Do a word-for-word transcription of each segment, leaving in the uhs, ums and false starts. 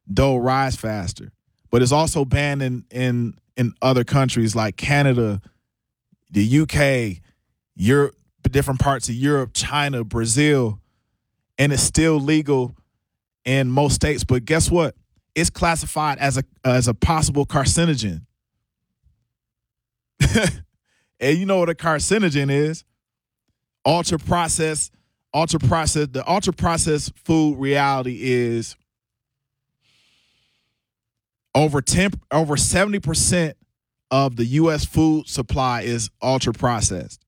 dough rise faster. But it's also banned in, in, in other countries like Canada, the U K, Europe, different parts of Europe, China, Brazil, and it's still legal in most states. But guess what? It's classified as a as a possible carcinogen. And you know what a carcinogen is? Ultra processed, ultra processed, the ultra processed food reality is over ten over seventy percent of the U S food supply is ultra processed.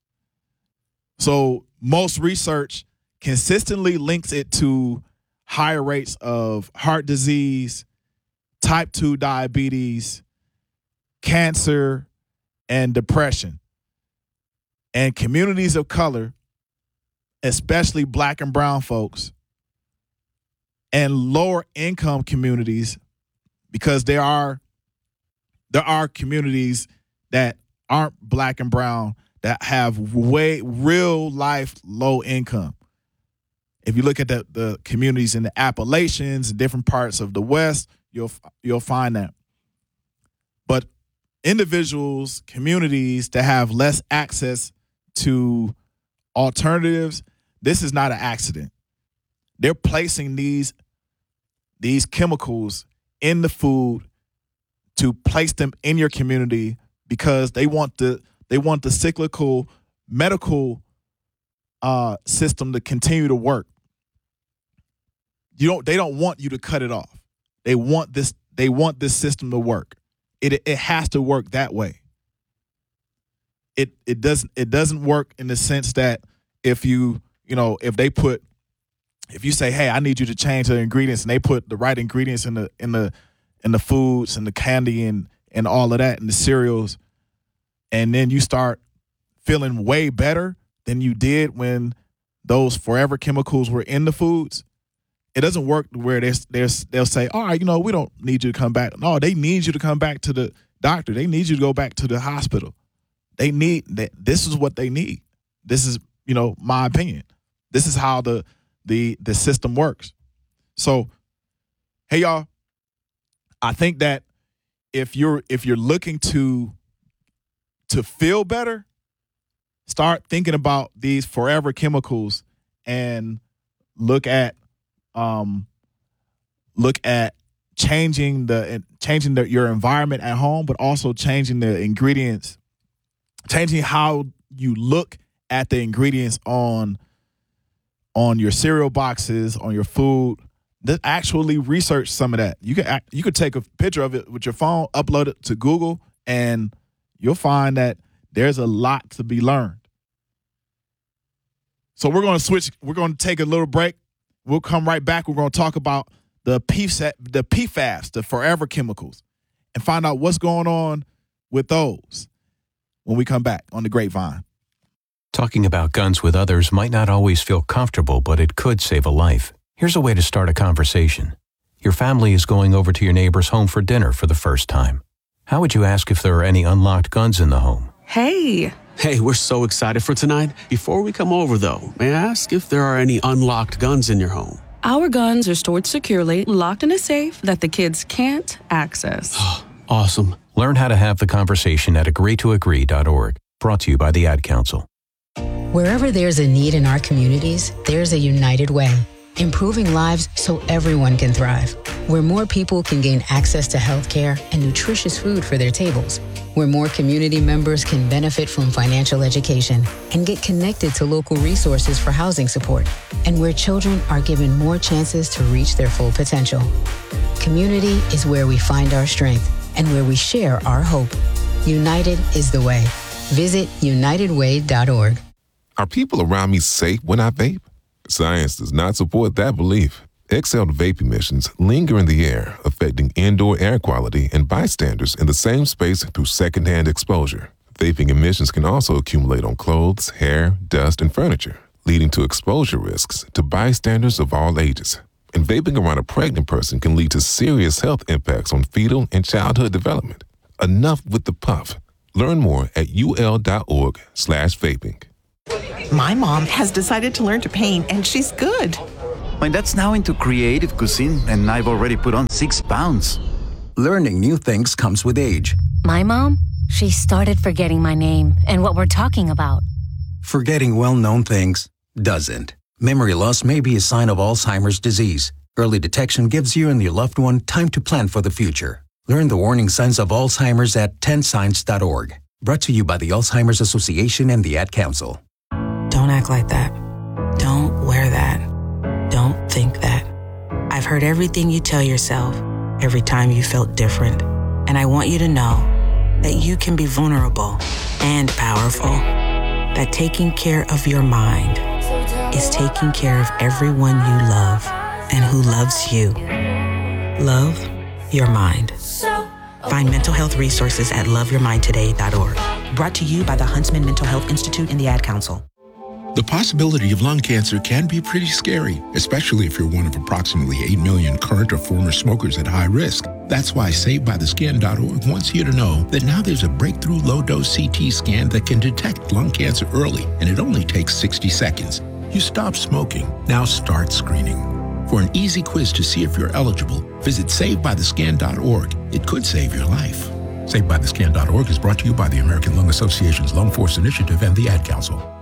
So most research consistently links it to higher rates of heart disease, type two diabetes, cancer, and depression. And communities of color, especially black and brown folks, and lower income communities, because there are there are communities that aren't black and brown that have way real life low income. If you look at the, the communities in the Appalachians and different parts of the West, you'll you'll find that. But individuals, communities that have less access to alternatives, this is not an accident. They're placing these these chemicals in the food to place them in your community because they want the they want the cyclical medical uh, system to continue to work. You don't. They don't want you to cut it off. They want this. They want this system to work. It it has to work that way. It it doesn't it doesn't work in the sense that if you you know if they put if you say, hey, I need you to change the ingredients, and they put the right ingredients in the in the in the foods and the candy and and all of that and the cereals, and then you start feeling way better than you did when those forever chemicals were in the foods. It doesn't work where there's, there's, they'll say, all right, you know, we don't need you to come back. No, they need you to come back to the doctor. They need you to go back to the hospital. They need that. This is what they need. This is, you know, my opinion. This is how the the the system works. So, hey, y'all, I think that if you're if you're looking to to feel better, start thinking about these forever chemicals and look at um look at changing the changing the, your environment at home, but also changing the ingredients, changing how you look at the ingredients on on your cereal boxes, on your food. Just actually research some of that. You can you could take a picture of it with your phone, upload it to Google, and you'll find that there's a lot to be learned. So we're going to switch. We're going to take a little break. We'll come right back. We're going to talk about the P F A S, the P FAS, the forever chemicals, and find out what's going on with those when we come back on The Grapevine. Talking about guns with others might not always feel comfortable, but it could save a life. Here's a way to start a conversation. Your family is going over to your neighbor's home for dinner for the first time. How would you ask if there are any unlocked guns in the home? Hey. Hey, we're so excited for tonight. Before we come over, though, may I ask if there are any unlocked guns in your home? Our guns are stored securely, locked in a safe that the kids can't access. Awesome. Learn how to have the conversation at agree to agree dot org. Brought to you by the Ad Council. Wherever there's a need in our communities, there's a United Way. Improving lives so everyone can thrive. Where more people can gain access to healthcare and nutritious food for their tables. Where more community members can benefit from financial education and get connected to local resources for housing support. And where children are given more chances to reach their full potential. Community is where we find our strength and where we share our hope. United is the way. Visit united way dot org. Are people around me safe when I vape? Science does not support that belief. Exhaled vape emissions linger in the air, affecting indoor air quality and bystanders in the same space through secondhand exposure. Vaping emissions can also accumulate on clothes, hair, dust, and furniture, leading to exposure risks to bystanders of all ages. And vaping around a pregnant person can lead to serious health impacts on fetal and childhood development. Enough with the puff. Learn more at ul.org slash vaping. My mom has decided to learn to paint, and she's good. My dad's now into creative cuisine, and I've already put on six pounds. Learning new things comes with age. My mom, she started forgetting my name and what we're talking about. Forgetting well-known things doesn't. Memory loss may be a sign of Alzheimer's disease. Early detection gives you and your loved one time to plan for the future. Learn the warning signs of Alzheimer's at ten signs dot org. Brought to you by the Alzheimer's Association and the Ad Council. Don't act like that. Don't wear that. Don't think that. I've heard everything you tell yourself every time you felt different. And I want you to know that you can be vulnerable and powerful. That taking care of your mind is taking care of everyone you love and who loves you. Love your mind. Find mental health resources at love your mind today dot org. Brought to you by the Huntsman Mental Health Institute and the Ad Council. The possibility of lung cancer can be pretty scary, especially if you're one of approximately eight million current or former smokers at high risk. That's why Saved By The Skin dot org wants you to know that now there's a breakthrough low-dose C T scan that can detect lung cancer early, and it only takes sixty seconds. You stop smoking, now start screening. For an easy quiz to see if you're eligible, visit Saved By The Skin dot org. It could save your life. Saved By The Skin dot org is brought to you by the American Lung Association's Lung Force Initiative and the Ad Council.